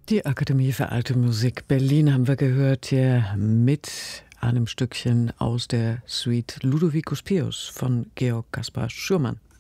Die Akademie für Alte Musik Berlin haben wir gehört hier mit einem Stückchen aus der Suite Ludovicus Pius von Georg Caspar Schürmann.